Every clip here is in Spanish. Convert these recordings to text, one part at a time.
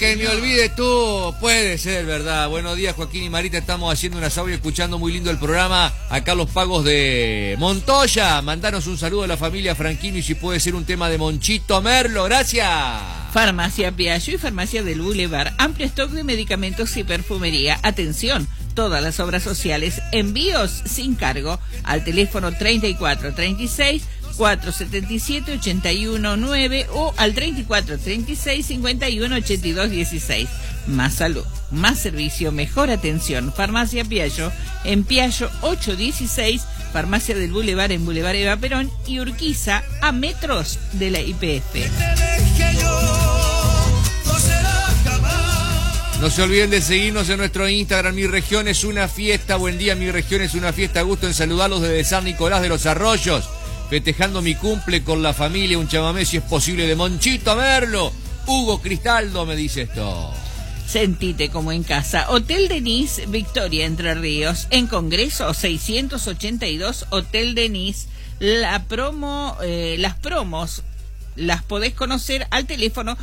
que me olvide tú, puede ser, ¿verdad? Buenos días, Joaquín y Marita, estamos haciendo un asado y escuchando muy lindo el programa. Acá los pagos de Montoya, mandanos un saludo a la familia Franquino y si puede ser un tema de Monchito Merlo, gracias. Farmacia Piaggio y Farmacia del Boulevard, amplio stock de medicamentos y perfumería. Atención, todas las obras sociales, envíos sin cargo al teléfono 3436-477-819 o al 3436-518216. Más salud, más servicio, mejor atención. Farmacia Piaggio en Piaggio 816, Farmacia del Boulevard en Boulevard Eva Perón y Urquiza a metros de la YPF. No se olviden de seguirnos en nuestro Instagram, Mi Región es una fiesta. Buen día, Mi Región es una fiesta. Gusto en saludarlos desde San Nicolás de los Arroyos. Festejando mi cumple con la familia, un chamamé si es posible de Monchito Merlo. Hugo Cristaldo me dice esto. Sentite como en casa. Hotel Denis, Victoria, Entre Ríos. En Congreso 682, Hotel Denis. Las promos las podés conocer al teléfono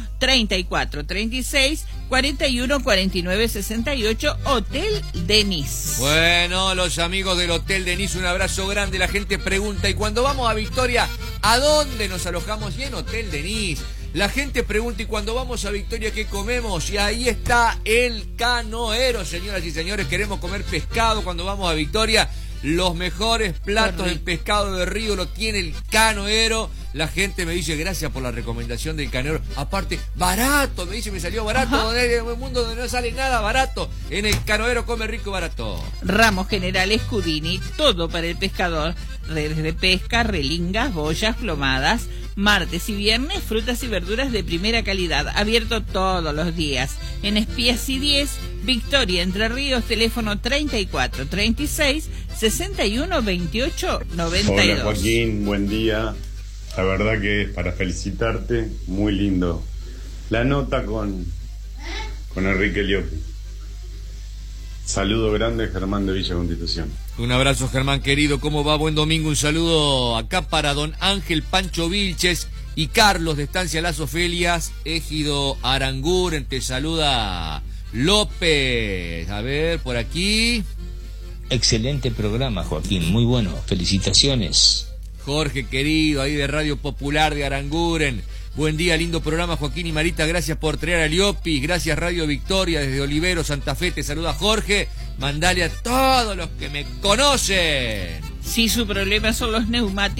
3436-414968, Hotel Denis. Bueno, los amigos del Hotel Denis, un abrazo grande. La gente pregunta, ¿y cuando vamos a Victoria, a dónde nos alojamos? Y en Hotel Denis. La gente pregunta, ¿y cuando vamos a Victoria qué comemos? Y ahí está el Canoero, señoras y señores. Queremos comer pescado cuando vamos a Victoria. Los mejores platos de pescado de río lo tiene el Canoero. La gente me dice, gracias por la recomendación del Canoero. Aparte, barato, me dice, me salió barato. En un mundo donde no sale nada barato, en el Canoero come rico y barato. Ramos General Scudini, todo para el pescador. Redes de pesca, relingas, boyas, plomadas. Martes y viernes, frutas y verduras de primera calidad. Abierto todos los días. En Espías y 10, Victoria, Entre Ríos, teléfono 3436-612892. Hola Joaquín, buen día. La verdad que es para felicitarte, muy lindo. La nota con Enrique Liopi. Saludo grande, Germán de Villa Constitución. Un abrazo, Germán querido, ¿cómo va? Buen domingo, un saludo acá para don Ángel Pancho Vilches y Carlos de Estancia Las Ofelias, Ejido Aranguren, te saluda López. A ver, por aquí. Excelente programa, Joaquín, muy bueno, felicitaciones. Jorge querido, ahí de Radio Popular de Aranguren. Buen día, lindo programa, Joaquín y Marita, gracias por traer a Liopi, gracias Radio Victoria desde Olivero, Santa Fe, te saluda Jorge, mandale a todos los que me conocen. Si su problema son los neumáticos,